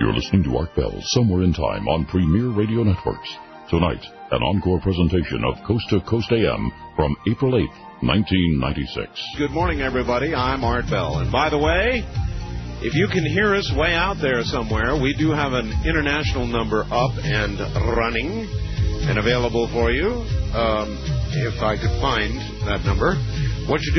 You're listening to Art Bell, Somewhere in Time on Premier Radio Networks. Tonight, an encore presentation of Coast to Coast AM from April 8th, 1996. Good morning, everybody. I'm Art Bell. And by the way, if you can hear us way out there somewhere, we do have an international number up and running and available for you. If I could find that number. What you do